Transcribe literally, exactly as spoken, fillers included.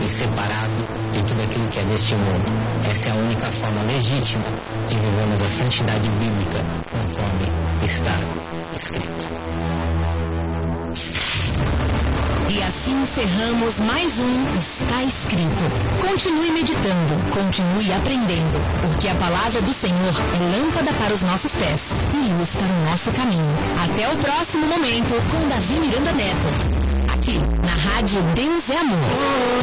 separado de tudo aquilo que é deste mundo. Esta é a única forma legítima de vivermos a santidade bíblica, conforme está escrito. E assim encerramos mais um Está Escrito. Continue meditando, continue aprendendo, porque a palavra do Senhor é lâmpada para os nossos pés e luz para o nosso caminho. Até o próximo momento com Davi Miranda Neto, aqui na Rádio Deus é Amor.